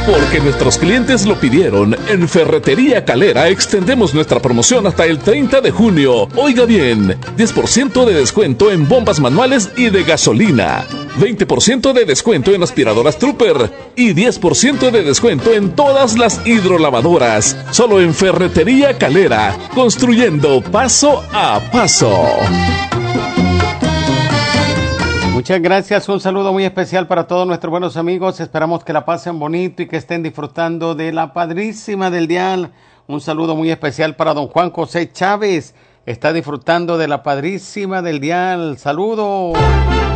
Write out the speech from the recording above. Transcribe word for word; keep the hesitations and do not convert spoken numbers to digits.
Porque nuestros clientes lo pidieron, en Ferretería Calera extendemos nuestra promoción hasta el treinta de junio. Oiga bien, diez por ciento de descuento en bombas manuales y de gasolina, veinte por ciento de descuento en aspiradoras Trooper y diez por ciento de descuento en todas las hidrolavadoras. Solo en Ferretería Calera, construyendo paso a paso. Muchas gracias, un saludo muy especial para todos nuestros buenos amigos, esperamos que la pasen bonito y que estén disfrutando de la Padrísima del Dial. Un saludo muy especial para don Juan José Chávez, está disfrutando de la Padrísima del Dial, saludos.